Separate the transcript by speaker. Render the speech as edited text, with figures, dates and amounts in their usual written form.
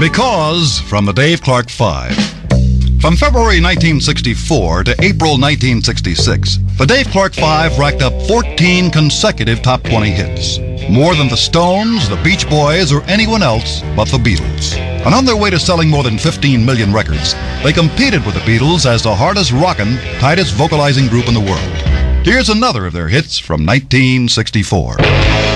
Speaker 1: Because from the Dave Clark 5. From February 1964 to April 1966, the Dave Clark 5 racked up 14 consecutive top 20 hits. More than the Stones, the Beach Boys, or anyone else but the Beatles. And on their way to selling more than 15 million records, they competed with the Beatles as the hardest rockin', tightest vocalizing group in the world. Here's another of their hits from 1964.